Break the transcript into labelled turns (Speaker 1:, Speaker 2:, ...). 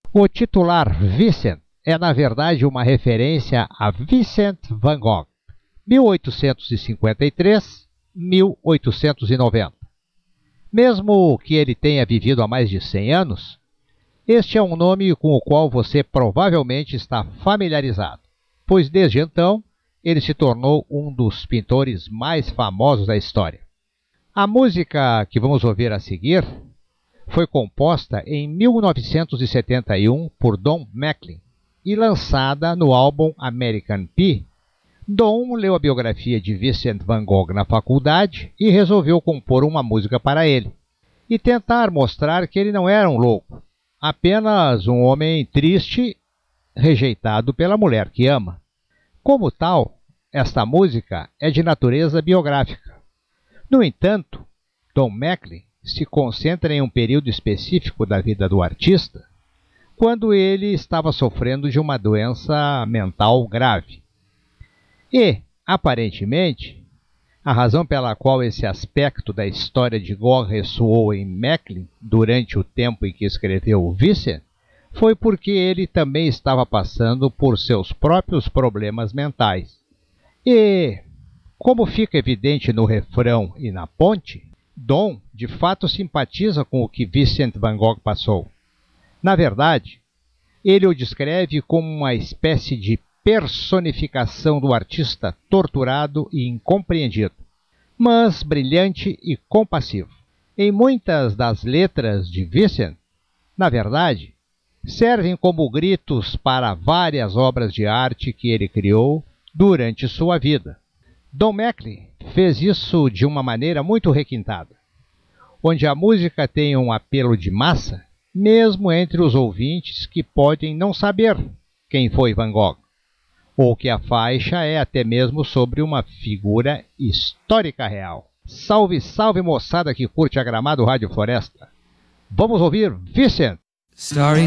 Speaker 1: O titular Vincent é, na verdade, uma referência a Vincent van Gogh, 1853-1890. Mesmo que ele tenha vivido há mais de 100 anos, este é um nome com o qual você provavelmente está familiarizado, pois desde então ele se tornou um dos pintores mais famosos da história. A música que vamos ouvir a seguir foi composta em 1971 por Don McLean e lançada no álbum American Pie. Don leu a biografia de Vincent van Gogh na faculdade e resolveu compor uma música para ele e tentar mostrar que ele não era um louco, apenas um homem triste, rejeitado pela mulher que ama. Como tal, esta música é de natureza biográfica. No entanto, Don McLean se concentra em um período específico da vida do artista, quando ele estava sofrendo de uma doença mental grave. E, aparentemente, a razão pela qual esse aspecto da história de Gogh ressoou em McLean durante o tempo em que escreveu o Vincent foi porque ele também estava passando por seus próprios problemas mentais. E, como fica evidente no refrão e na ponte, Don de fato simpatiza com o que Vincent van Gogh passou. Na verdade, ele o descreve como uma espécie de personificação do artista torturado e incompreendido, mas brilhante e compassivo. Em muitas das letras de Vincent, na verdade, servem como gritos para várias obras de arte que ele criou durante sua vida. Don McLean fez isso de uma maneira muito requintada, onde a música tem um apelo de massa, mesmo entre os ouvintes que podem não saber quem foi Van Gogh, ou que a faixa é até mesmo sobre uma figura histórica real. Salve, salve moçada que curte a Gramado Rádio Floresta. Vamos ouvir Vincent.
Speaker 2: Starry